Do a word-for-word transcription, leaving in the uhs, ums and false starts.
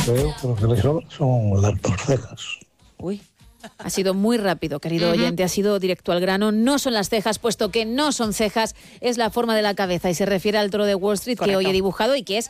Creo que lo que le sobra son las dos cejas. Uy, ha sido muy rápido, querido oyente, ha sido directo al grano. No son las cejas, puesto que no son cejas, es la forma de la cabeza y se refiere al toro de Wall Street. Correcto. Que hoy he dibujado y que es